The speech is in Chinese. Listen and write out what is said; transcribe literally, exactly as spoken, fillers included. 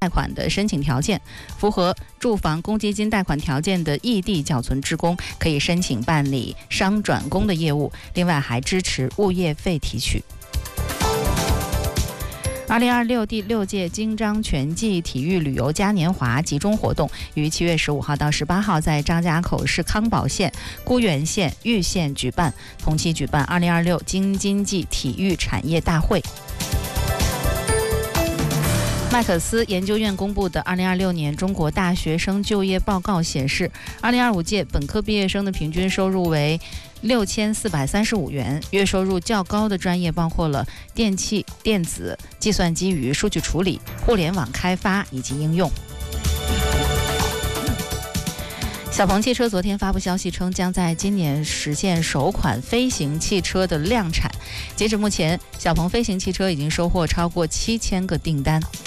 贷款的申请条件，符合住房公积金贷款条件的异地缴存职工可以申请办理商转工的业务，另外还支持物业费提取。二零二六第六届京张全季体育旅游嘉年华集中活动于七月十五号到十八号在张家口市康保县、沽源县、玉县举办，同期举办二零二六京津冀体育产业大会。麦克斯研究院公布的二零二六年中国大学生就业报告显示，二零二五届本科毕业生的平均收入为六千四百三十五元，月收入较高的专业包括了电气、电子、计算机与数据处理、互联网开发以及应用。小鹏汽车昨天发布消息称，将在今年实现首款飞行汽车的量产。截止目前，小鹏飞行汽车已经收获超过七千个订单。